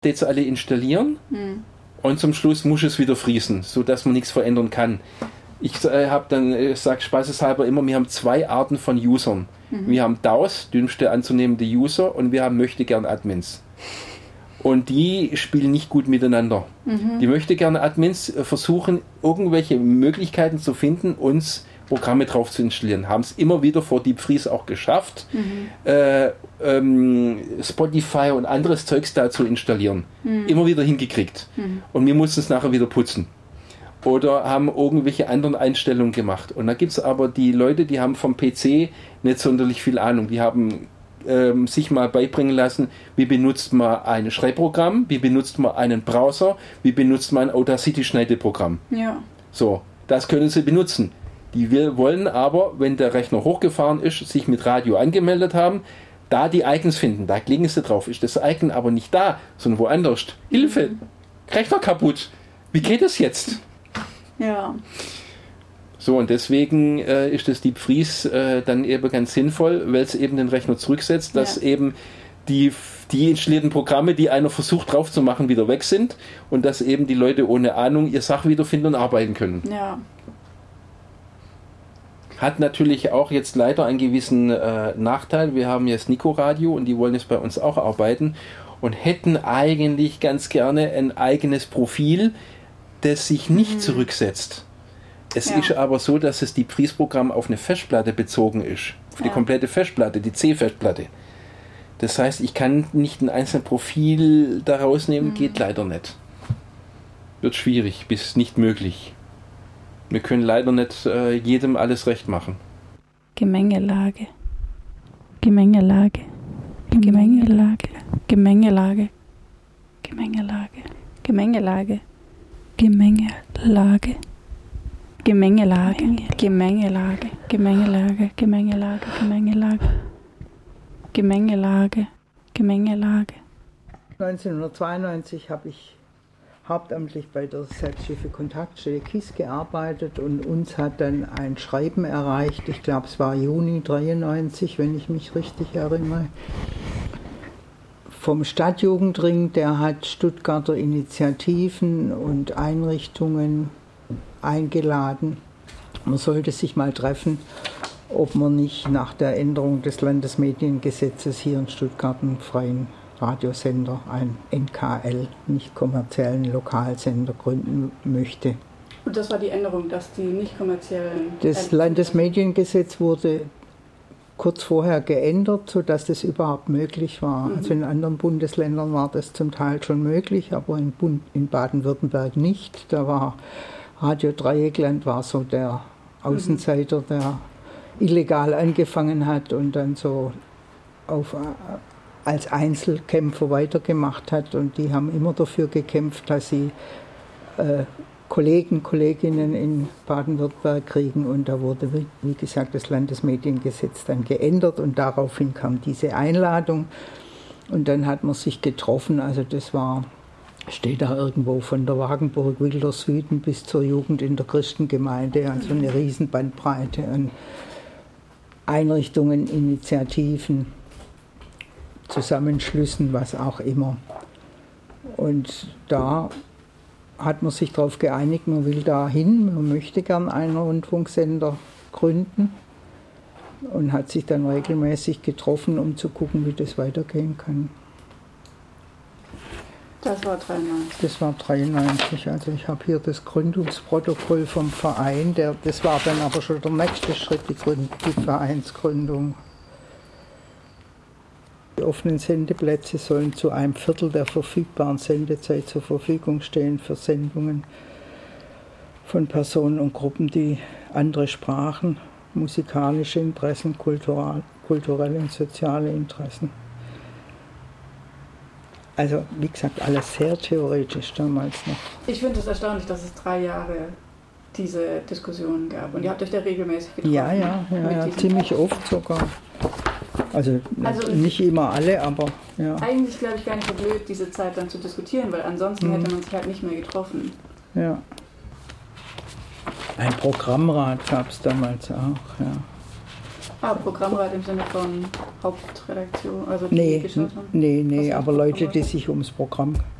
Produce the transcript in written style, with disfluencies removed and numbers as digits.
jetzt alle installieren und zum Schluss muss es wieder friesen, sodass man nichts verändern kann. Ich habe dann, sage spaßeshalber immer, wir haben 2 Arten von Usern. Wir haben DAOs, dünnste anzunehmende User, und wir haben Möchtegern-Admins. Und die spielen nicht gut miteinander. Die Möchtegern-Admins versuchen, irgendwelche Möglichkeiten zu finden, uns Programme drauf zu installieren. Haben es immer wieder vor Deep Freeze auch geschafft, Spotify und anderes Zeugs da zu installieren. Immer wieder hingekriegt. Und wir mussten es nachher wieder putzen. Oder haben irgendwelche anderen Einstellungen gemacht. Und da gibt es aber die Leute, die haben vom PC nicht sonderlich viel Ahnung. Die haben sich mal beibringen lassen, wie benutzt man ein Schreibprogramm, wie benutzt man einen Browser, wie benutzt man ein Audacity-Schneideprogramm. Ja. So, das können sie benutzen. Die wollen aber, wenn der Rechner hochgefahren ist, sich mit Radio angemeldet haben, da die Icons finden. Da klicken sie drauf. Ist das Icon aber nicht da, sondern woanders. Hilfe! Rechner kaputt! Wie geht das jetzt? Ja. So, und deswegen ist das Deep Freeze dann eben ganz sinnvoll, weil es eben den Rechner zurücksetzt, dass eben die installierten Programme, die einer versucht drauf zu machen, wieder weg sind und dass eben die Leute ohne Ahnung ihr Sach wiederfinden und arbeiten können. Ja. Hat natürlich auch jetzt leider einen gewissen Nachteil. Wir haben jetzt Nico Radio und die wollen jetzt bei uns auch arbeiten und hätten eigentlich ganz gerne ein eigenes Profil, das sich nicht zurücksetzt. Es ist aber so, dass das Deep Freeze-Programm auf eine Festplatte bezogen ist. Auf die komplette Festplatte, die C-Festplatte. Das heißt, ich kann nicht ein einzelnes Profil da rausnehmen, geht leider nicht. Wird schwierig, bis nicht möglich. Wir können leider nicht jedem alles recht machen. Gemengelage. Gemengelage. Gemengelage. Gemengelage. Gemengelage. Gemengelage. Gemengelage. Gemengelage, Gemengelage, Gemengelage, Gemengelage, Gemengelage, Gemengelage, Gemengelage. 1992 habe ich hauptamtlich bei der Selbsthilfe-Kontaktstelle KISS gearbeitet und uns hat dann ein Schreiben erreicht, ich glaube es war Juni 93, wenn ich mich richtig erinnere, vom Stadtjugendring, der hat Stuttgarter Initiativen und Einrichtungen eingeladen. Man sollte sich mal treffen, ob man nicht nach der Änderung des Landesmediengesetzes hier in Stuttgart einen freien Radiosender, ein NKL, nicht kommerziellen Lokalsender gründen möchte. Und das war die Änderung, dass die nicht kommerziellen... Das Landesmediengesetz wurde kurz vorher geändert, sodass das überhaupt möglich war. Also in anderen Bundesländern war das zum Teil schon möglich, aber in Baden-Württemberg nicht. Da war Radio Dreieckland war so der Außenseiter, der illegal angefangen hat und dann so als Einzelkämpfer weitergemacht hat. Und die haben immer dafür gekämpft, dass sie Kolleginnen in Baden-Württemberg kriegen. Und da wurde, wie gesagt, das Landesmediengesetz dann geändert und daraufhin kam diese Einladung. Und dann hat man sich getroffen, also das war... steht da irgendwo von der Wagenburg Wilder Süden bis zur Jugend in der Christengemeinde, also eine riesen Bandbreite an Einrichtungen, Initiativen, Zusammenschlüssen, was auch immer. Und da hat man sich darauf geeinigt, man will da hin, man möchte gern einen Rundfunksender gründen und hat sich dann regelmäßig getroffen, um zu gucken, wie das weitergehen kann. Das war 93. Das war 93. Also ich habe hier das Gründungsprotokoll vom Verein. Das war dann aber schon der nächste Schritt, die Vereinsgründung. Die offenen Sendeplätze sollen zu 1/4 der verfügbaren Sendezeit zur Verfügung stehen für Sendungen von Personen und Gruppen, die andere Sprachen, musikalische Interessen, kulturelle und soziale Interessen. Also wie gesagt, alles sehr theoretisch damals noch. Ich finde es erstaunlich, dass es 3 Jahre diese Diskussionen gab. Und ihr habt euch da regelmäßig getroffen? Ja, ziemlich oft sogar. Also nicht immer alle, aber ja. Eigentlich glaube ich gar nicht so blöd, diese Zeit dann zu diskutieren, weil ansonsten hätte man sich halt nicht mehr getroffen. Ja. Ein Programmrat gab es damals auch, ja. Programmrat im Sinne von Hauptredaktion, also die Nee, geschaut haben? nee, Was heißt aber Leute, Programmrat? die sich ums Programm